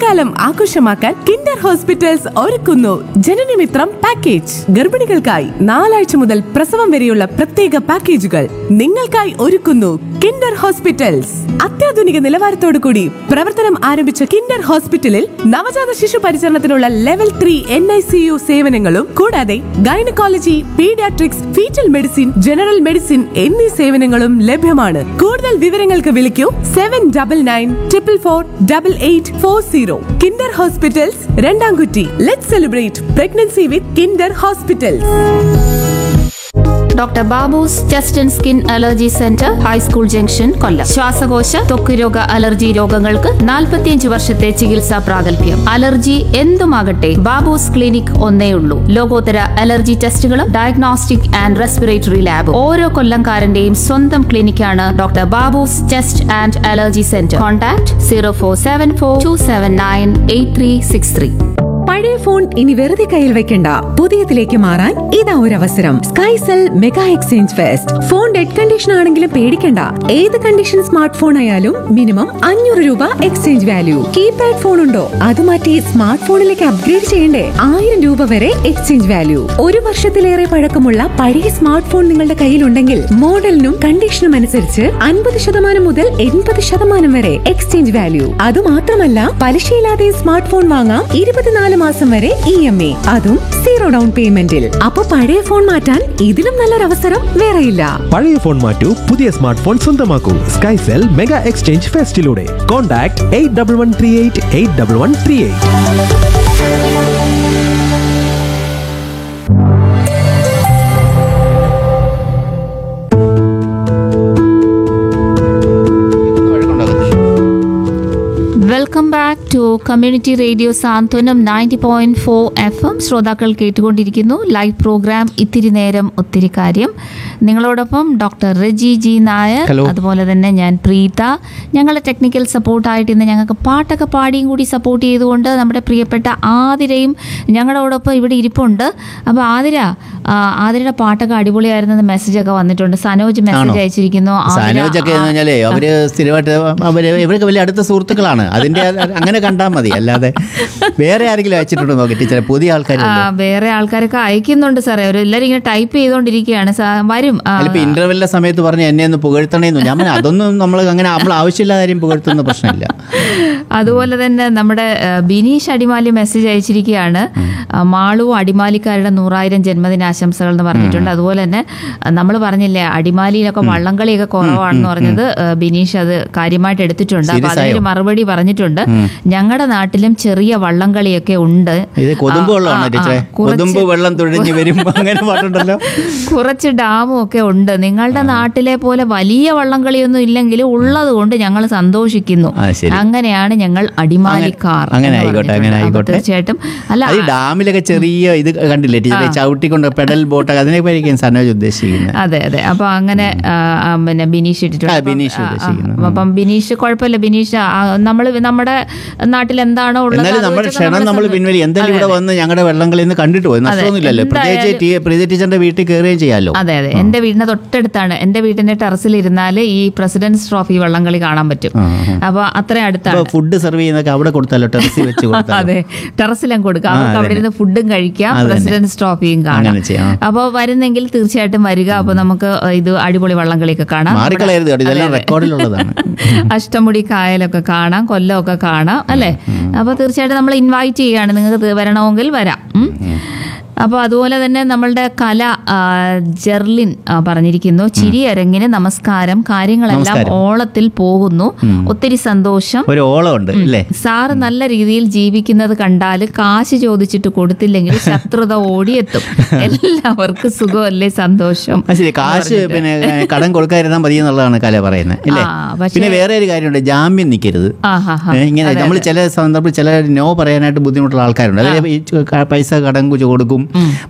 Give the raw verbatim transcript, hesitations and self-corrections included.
ഗർഭകാലം ആഘോഷമാക്കാൻ Kinder hospitals ഒരുക്കുന്നു ജനനമിത്രം പാക്കേജ്. ഗർഭിണികൾക്കായി നാലാഴ്ച മുതൽ പ്രസവം വരെയുള്ള പ്രത്യേക പാക്കേജുകൾ നിങ്ങൾക്കായി ഒരുക്കുന്നു കിൻഡർ ഹോസ്പിറ്റൽസ്. അത്യാധുനിക നിലവാരത്തോടു കൂടി പ്രവർത്തനം ആരംഭിച്ച കിൻഡർ ഹോസ്പിറ്റലിൽ നവജാത ശിശു പരിചരണത്തിനുള്ള level three N I C U സേവനങ്ങളും കൂടാതെ gynaecology, paediatrics, fetal medicine, general medicine എന്നീ സേവനങ്ങളും ലഭ്യമാണ്. കൂടുതൽ വിവരങ്ങൾക്ക് വിളിക്കൂ seven double nine triple four double eight four zero. Kinder hospitals, രണ്ടാംകുറ്റി. Let's celebrate pregnancy with Kinder hospitals. Doctor Babu's chest and skin allergy centre, high school junction, കൊല്ലം. ശ്വാസകോശ ത്വക്ക് രോഗ allergy രോഗങ്ങൾക്ക് നാൽപ്പത്തിയഞ്ച് വർഷത്തെ ചികിത്സാ പ്രാഗൽഭ്യം. അലർജി എന്തുമാകട്ടെ, ബാബൂസ് ക്ലിനിക് ഒന്നേ ഉള്ളൂ. ലോകോത്തര അലർജി ടെസ്റ്റുകളും ഡയഗ്നോസ്റ്റിക് ആൻഡ് റെസ്പിറേറ്ററി ലാബും. ഓരോ കൊല്ലംകാരന്റെയും സ്വന്തം ക്ലിനിക്കാണ് doctor Babu's chest and allergy centre. Contact zero four seven four to seven nine eight three six three. പഴയ ഫോൺ ഇനി വെറുതെ കയ്യിൽ വെക്കണ്ട, പുതിയതിലേക്ക് മാറാൻ ഇതാ ഒരു അവസരം. Skycell mega exchange fest. Phone dead condition ആണെങ്കിലും പേടിക്കണ്ട. ഏത് കണ്ടീഷൻ സ്മാർട്ട് ഫോൺ ആയാലും മിനിമം അഞ്ഞൂറ് രൂപ എക്സ്ചേഞ്ച് വാല്യൂ. കീപാഡ് ഫോൺ ഉണ്ടോ, അത് മാറ്റി സ്മാർട്ട് ഫോണിലേക്ക് അപ്ഗ്രേഡ് ചെയ്യണ്ടേ, ആയിരം രൂപ വരെ എക്സ്ചേഞ്ച് വാല്യൂ. ഒരു വർഷത്തിലേറെ പഴക്കമുള്ള പഴയ സ്മാർട്ട് ഫോൺ നിങ്ങളുടെ കയ്യിലുണ്ടെങ്കിൽ മോഡലിനും കണ്ടീഷനും അനുസരിച്ച് അൻപത് ശതമാനം മുതൽ എൺപത് ശതമാനം വരെ എക്സ്ചേഞ്ച് വാല്യൂ. അതുമാത്രമല്ല, പലിശയില്ലാതെ സ്മാർട്ട് ഫോൺ വാങ്ങാം ഇരുപത്തിനാല് മാസം വരെ ഇ എം എ, അതും സീറോ ഡൗൺ പേയ്മെന്റിൽ. അപ്പൊ പഴയ ഫോൺ മാറ്റാൻ ഇതിലും നല്ലൊരു അവസരം വേറെയില്ല. പഴയ ഫോൺ മാറ്റൂ, പുതിയ സ്മാർട്ട് ഫോൺ സ്വന്തമാക്കൂ. Skycell mega exchange ഫെസ്റ്റിലൂടെ. Contact eight double one three eight eight double one three eight. Welcome back to community radio Santhwanam ninety point four F M. ശ്രോതാക്കൾ കേട്ടുകൊണ്ടിരിക്കുന്നു ലൈവ് പ്രോഗ്രാം ഇത്തിരി നേരം ഒത്തിരി കാര്യം. നിങ്ങളോടൊപ്പം ഡോക്ടർ റെജി ജി നായർ, അതുപോലെ തന്നെ ഞാൻ പ്രീത. ഞങ്ങളുടെ ടെക്നിക്കൽ സപ്പോർട്ടായിട്ട് ഇന്ന് ഞങ്ങൾക്ക് പാട്ടൊക്കെ പാടിയും കൂടി സപ്പോർട്ട് ചെയ്തുകൊണ്ട് നമ്മുടെ പ്രിയപ്പെട്ട ആതിരയും ഞങ്ങളോടൊപ്പം ഇവിടെ ഇരിപ്പുണ്ട്. അപ്പോൾ ആതിര, ആതിരയുടെ പാട്ടൊക്കെ അടിപൊളിയായിരുന്ന മെസ്സേജൊക്കെ വന്നിട്ടുണ്ട്. സനോജ് മെസ്സേജ് അയച്ചിരിക്കുന്നു. സനോജൊക്കെ അവര് സ്ഥിരമായിട്ട് അവര് ഇവർക്ക് വലിയ അടുത്ത സുഹൃത്തുക്കളാണ്. അതിന്റെ അങ്ങനെ കണ്ടാൽ മതി, അല്ലാതെ വേറെ ആരെങ്കിലും അയച്ചിട്ടുണ്ടോ നോക്കി ടീച്ചറെ? പുതിയ ആൾക്കാർ വേറെ ആൾക്കാരൊക്കെ അയക്കുന്നുണ്ട് സാറേ. അവരെല്ലാവരും ഇങ്ങനെ ടൈപ്പ് ചെയ്തോണ്ടിരിക്കുകയാണ്. വരും. ഇപ്പൊ ഇന്റർവെല്ലിന്റെ സമയത്ത് പറഞ്ഞ് എന്നെ ഒന്ന് പുകഴ്ത്തണേന്നു. ഞാൻ അതൊന്നും നമ്മൾ അങ്ങനെ നമ്മൾ ആവശ്യമില്ലാതെ ആരെയും പുകഴ്ത്തുന്ന പ്രശ്നമില്ല. അതുപോലെ തന്നെ നമ്മുടെ ബിനീഷ് അടിമാലി മെസ്സേജ് അയച്ചിരിക്കുകയാണ്. മാളു അടിമാലിക്കാരുടെ നൂറായിരം ജന്മദിനാശംസകൾ എന്ന് പറഞ്ഞിട്ടുണ്ട്. അതുപോലെ തന്നെ നമ്മൾ പറഞ്ഞില്ലേ അടിമാലിയിലൊക്കെ വള്ളംകളിയൊക്കെ കുറവാണെന്ന് പറഞ്ഞത് ബിനീഷ് അത് കാര്യമായിട്ട് എടുത്തിട്ടുണ്ട്. അപ്പൊ അതിനൊരു മറുപടി പറഞ്ഞിട്ടുണ്ട്. ഞങ്ങളുടെ നാട്ടിലും ചെറിയ വള്ളംകളിയൊക്കെ ഉണ്ട്. കുറച്ച് ഡാമും ഒക്കെ ഉണ്ട്. നിങ്ങളുടെ നാട്ടിലെ പോലെ വലിയ വള്ളംകളിയൊന്നും ഇല്ലെങ്കിലും ഉള്ളത് കൊണ്ട് ഞങ്ങൾ സന്തോഷിക്കുന്നു. അങ്ങനെയാണ് ഞങ്ങൾ അടിമാലിക്കാർ. തീർച്ചയായിട്ടും. അല്ല, ഡാമിലൊക്കെ ചെറിയ ഇത് കണ്ടില്ലേ ടീച്ചറെ, ചവിട്ടിക്കൊണ്ട് പെഡൽ ബോട്ട്, അതിനെ പറ്റിയാണ് സനോജ് ഉദ്ദേശിക്കുന്നത്. അതെ അതെ. അപ്പൊ അങ്ങനെ പിന്നെ ബിനീഷ് ഇട്ടിട്ടുണ്ട്. അപ്പം ബിനീഷ് കുഴപ്പമില്ല. ബിനീഷ് നമ്മൾ നമ്മുടെ നാട്ടിൽ എന്താണോ ഉള്ളത് നമ്മുടെ ക്ഷണം നമ്മൾ പിൻവലി. എന്തായാലും ഇവിടെ വന്ന് ഞങ്ങളുടെ വെള്ളംകളി നിന്ന് കണ്ടിട്ട് പോയി, നഷ്ടമൊന്നുമില്ലല്ലോ. പ്രത്യേകിച്ച് പ്രീതി ടീച്ചറിന്റെ വീട്ടിൽ കയറുകയും ചെയ്യാമല്ലോ. അതെ അതെ. എന്റെ വീടിന്റെ തൊട്ടടുത്താണ്. എന്റെ വീടിന്റെ ടെറസിൽ ഇരുന്നാല് ഈ പ്രസിഡന്റ്സ് ട്രോഫി വള്ളംകളി കാണാൻ പറ്റും. അപ്പൊ അത്രയും അടുത്താണ്. ഫുഡ് സെർവ് ചെയ്യുന്നൊക്കെ അവിടെ കൊടുത്താലോ, ടെറസിൽ വെച്ച് കൊടുത്താൽ. അതെ, ടെറസിലും കൊടുക്കാം. അവർക്ക് അവിടെ ഇരുന്ന് ഫുഡും കഴിക്കാം, പ്രസിഡന്റ്സ് ട്രോഫിയും കാണാം. അപ്പോൾ വരുന്നെങ്കിൽ തീർച്ചയായിട്ടും വരിക. അപ്പൊ നമുക്ക് ഇത് അടിപൊളി വള്ളംകളിയൊക്കെ കാണാം. അഷ്ടമുടി കായലൊക്കെ കാണാം, കൊല്ലമൊക്കെ കാണാം അല്ലേ. അപ്പോൾ തീർച്ചയായിട്ടും നമ്മൾ ഇൻവൈറ്റ് ചെയ്യുകയാണ്. നിങ്ങൾക്ക് വരണമെങ്കിൽ വരാം. അപ്പോൾ അതുപോലെ തന്നെ നമ്മളുടെ കല ജെർലിൻ പറഞ്ഞിരിക്കുന്നു, ചിരിയരങ്ങിന് നമസ്കാരം, കാര്യങ്ങളെല്ലാം ഓളത്തിൽ പോകുന്നു, ഒത്തിരി സന്തോഷം. ഒരു ഓളമുണ്ട് അല്ലേ സാറ് നല്ല രീതിയിൽ ജീവിക്കുന്നത് കണ്ടാൽ കാശ് ചോദിച്ചിട്ട് കൊടുത്തില്ലെങ്കിൽ ശത്രുത ഓടിയെത്തും. എല്ലാവർക്കും സുഖമല്ലേ, സന്തോഷം. കാശ് പിന്നെ കടം കൊടുക്കാതിരുന്നാൽ മതി എന്നുള്ളതാണ് കല പറയുന്നത് അല്ലേ. പിന്നെ വേറെ ഒരു കാര്യമുണ്ട്, ജാമ്യം നിൽക്കരുത്. ഇങ്ങനെ നമ്മൾ ചില സന്ദർഭത്തിൽ ചില നോ പറയാനായിട്ട് ബുദ്ധിമുട്ടുള്ള ആൾക്കാരുണ്ട്. അതായത് ഈ പൈസ കടം കൊടുക്കും,